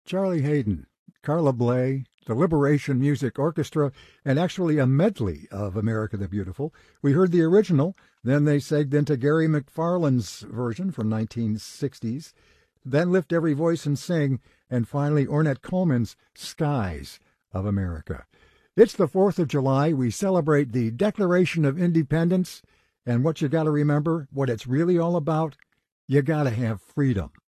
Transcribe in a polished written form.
Charlie Hayden, Carla Bley, the Liberation Music Orchestra, and actually a medley of America the Beautiful. We heard the original, then they segged into Gary McFarland's version from 1960s, then Lift Every Voice and Sing, and finally Ornette Coleman's Skies of America. It's the 4th of July. We celebrate the Declaration of Independence, and what you got to remember, what it's really all about, you got to have freedom.